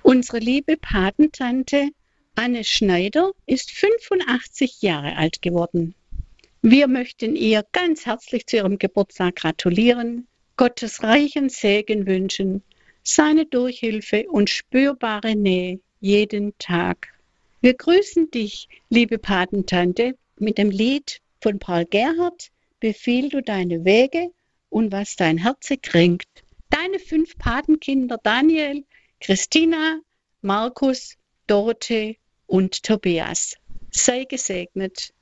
Unsere liebe Patentante Anne Schneider ist 85 Jahre alt geworden. Wir möchten ihr ganz herzlich zu ihrem Geburtstag gratulieren, Gottes reichen Segen wünschen, seine Durchhilfe und spürbare Nähe jeden Tag. Wir grüßen dich, liebe Patentante, mit dem Lied von Paul Gerhardt, Befiehl du deine Wege und was dein Herz kränkt. Deine 5 Patenkinder Daniel, Christina, Markus, Dorothee und Tobias. Sei gesegnet.